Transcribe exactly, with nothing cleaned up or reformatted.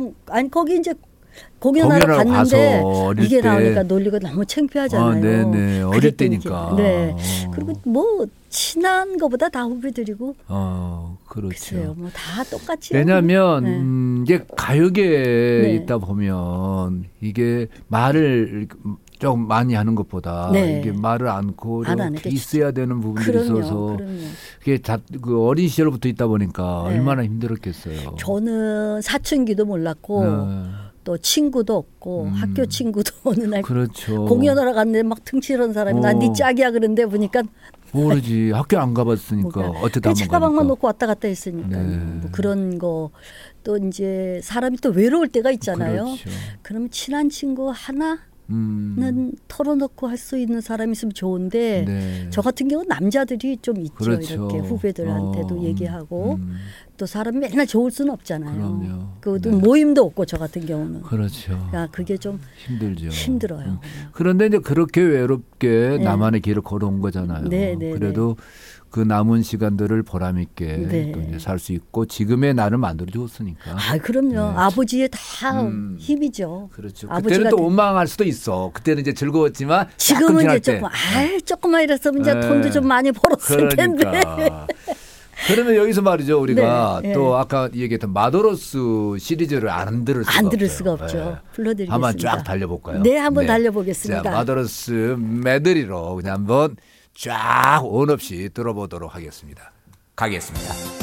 참 아니 거기 이제 공연하러 갔는데 이게 때. 나오니까 놀리고 너무 창피하잖아요. 아, 네네. 어릴 때니까. 네. 그리고 뭐 친한 것보다 다 후배들이고. 어, 그렇죠. 글쎄요, 뭐 다 똑같이. 왜냐하면 네. 음, 이게 가요계에 네. 있다 보면 이게 말을 좀 많이 하는 것보다 네. 이게 말을 않고 안 이렇게 있어야 되는 부분들이 그럼요, 있어서 그럼요. 그게 다, 그 어린 시절부터 있다 보니까 네. 얼마나 힘들었겠어요. 저는 사춘기도 몰랐고 네. 또 친구도 없고 음. 학교 친구도 어느 날 그렇죠. 공연하러 갔는데 막 등치런 사람이 어. 난 네 짝이야 그런데 보니까 모르지. 학교 안 가봤으니까 뭐가. 어떻게 한번 차가방만 가니까. 놓고 왔다 갔다 했으니까 네. 뭐 그런 거 또 이제 사람이 또 외로울 때가 있잖아요. 그렇죠. 그러면 친한 친구 하나는 음. 털어놓고 할 수 있는 사람이 있으면 좋은데 네. 저 같은 경우는 남자들이 좀 있죠. 그렇죠. 이렇게 후배들한테도 어, 얘기하고 음. 또 사람이 맨날 좋을 수는 없잖아요. 그럼요. 그것도 네. 모임도 없고 저 같은 경우는. 그렇죠. 야, 그게 좀 힘들죠. 힘들어요. 음. 그런데 이제 그렇게 외롭게 네. 나만의 길을 걸어온 거잖아요. 네, 네, 그래도 그 남은 시간들을 보람 있게 네. 또 이제 살 수 있고 지금의 나를 만들어 줬으니까. 아, 그럼요. 네. 아버지의 다 음. 힘이죠. 그렇죠. 아버지가 그때는 또 원망할 수도 있어. 그때는 이제 즐거웠지만 지금은 이제 때. 조금 아, 조금만 이랬으면 이제 네. 돈도 좀 많이 벌었을 텐데. 그러니까. 그러면 여기서 말이죠. 우리가 네, 또 네. 아까 얘기했던 마더로스 시리즈를 안 들을 수가 안 들을 없어요. 수가 없죠. 네. 불러드리겠습니다. 한번 쫙 달려볼까요? 네, 한번 달려보겠습니다. 자, 마더로스 메들리로 그냥 한번 쫙 온 없이 들어보도록 하겠습니다. 가겠습니다.